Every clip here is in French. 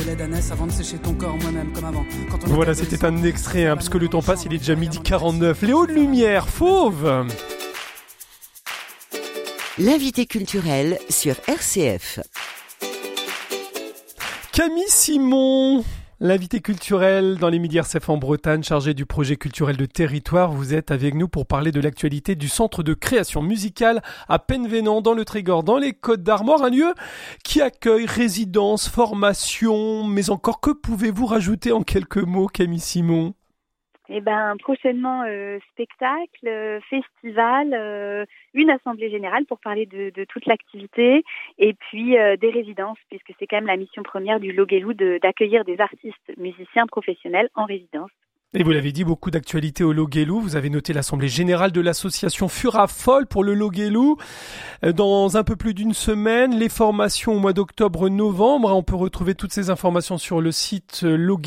lait d'ânesse avant de sécher ton corps moi-même comme avant. Voilà, c'était un extrait, parce que le temps passe, il est déjà 12h49. Léo de Lumière, Fauve. L'invité culturel sur RCF. Camille Simon, l'invité culturel dans les Midi RCF en Bretagne, chargé du projet culturel de territoire. Vous êtes avec nous pour parler de l'actualité du centre de création musicale à Penvénan, dans le Trégor, dans les Côtes-d'Armor, un lieu qui accueille résidences, formations, mais encore, que pouvez-vous rajouter en quelques mots, Camille Simon ? Prochainement, spectacle, festival, une assemblée générale pour parler de toute l'activité et puis des résidences, puisque c'est quand même la mission première du Loguelou d'accueillir des artistes musiciens professionnels en résidence. Et vous l'avez dit, beaucoup d'actualités au Loguelou. Vous avez noté l'assemblée générale de l'association Furafol pour le Loguelou. Dans un peu plus d'une semaine, les formations au mois d'octobre-novembre. On peut retrouver toutes ces informations sur le site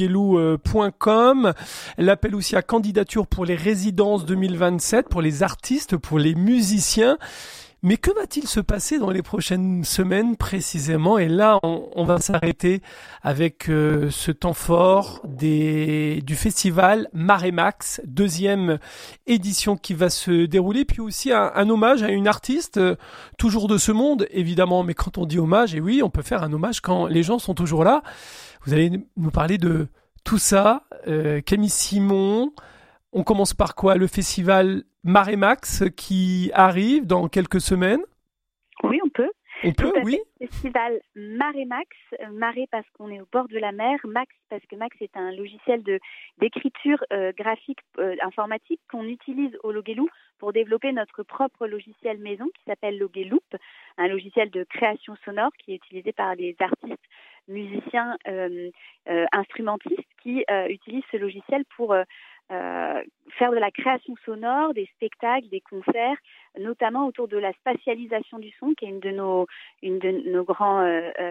loguelou.com. L'appel aussi à candidature pour les résidences 2027, pour les artistes, pour les musiciens. Mais que va-t-il se passer dans les prochaines semaines précisément ? Et là, on va s'arrêter avec ce temps fort du festival Marémax, deuxième édition qui va se dérouler. Puis aussi un hommage à une artiste, toujours de ce monde évidemment. Mais quand on dit hommage, et oui, on peut faire un hommage quand les gens sont toujours là. Vous allez nous parler de tout ça, Camille Simon. On commence par quoi ? Le festival Marémax qui arrive dans quelques semaines. Oui, on peut. On peut, oui. Festival Marémax, marée parce qu'on est au bord de la mer, Max parce que Max est un logiciel d'écriture graphique informatique qu'on utilise au Loguelou pour développer notre propre logiciel maison qui s'appelle Logueloop, un logiciel de création sonore qui est utilisé par les artistes, musiciens, instrumentistes qui utilisent ce logiciel pour faire de la création sonore, des spectacles, des concerts, notamment autour de la spatialisation du son, qui est une de nos grands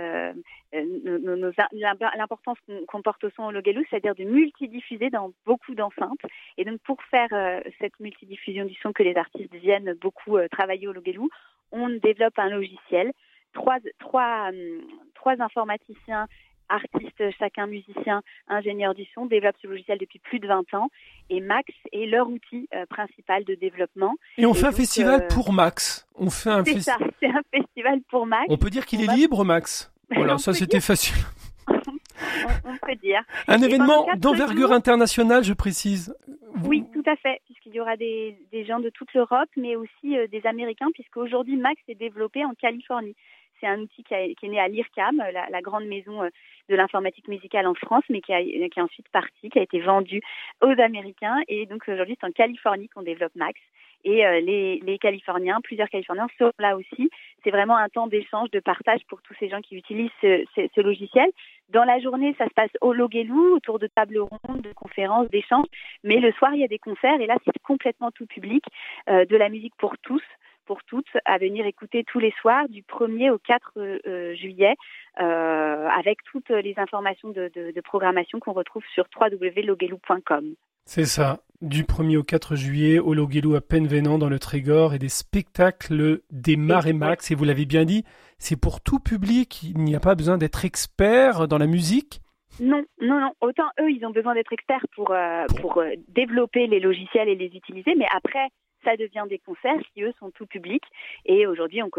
l'importance qu'on porte au son au Loguelou, c'est-à-dire de multidiffuser dans beaucoup d'enceintes. Et donc pour faire cette multidiffusion du son que les artistes viennent beaucoup travailler au Loguelou, on développe un logiciel. Trois informaticiens, artistes, chacun musicien, ingénieur du son, développent ce logiciel depuis plus de 20 ans. Et Max est leur outil principal de développement. Et on fait un festival pour Max. C'est un festival pour Max. On peut dire qu'il est libre, Max. Voilà, ça c'était facile. on peut dire. Un événement d'envergure internationale, je précise. Oui, tout à fait, puisqu'il y aura des gens de toute l'Europe, mais aussi des Américains, puisqu'aujourd'hui Max est développé en Californie. C'est un outil qui est né à l'IRCAM, la grande maison de l'informatique musicale en France, mais qui est ensuite parti, qui a été vendu aux Américains. Et donc aujourd'hui, c'est en Californie qu'on développe Max. Et les Californiens, plusieurs Californiens sont là aussi. C'est vraiment un temps d'échange, de partage pour tous ces gens qui utilisent ce logiciel. Dans la journée, ça se passe au Loguelou, autour de tables rondes, de conférences, d'échanges. Mais le soir, il y a des concerts. Et là, c'est complètement tout public, de la musique pour tous, pour toutes, à venir écouter tous les soirs du 1er au 4 juillet avec toutes les informations de programmation qu'on retrouve sur www.loguelou.com. C'est ça, du 1er au 4 juillet au Loguelou à Penvénan dans le Trégor et des spectacles des Marémax. Et vous l'avez bien dit, c'est pour tout public, il n'y a pas besoin d'être expert dans la musique. Non. Autant eux, ils ont besoin d'être experts pour développer les logiciels et les utiliser, mais après, ça devient des concerts qui, eux, sont tout publics. Et aujourd'hui, on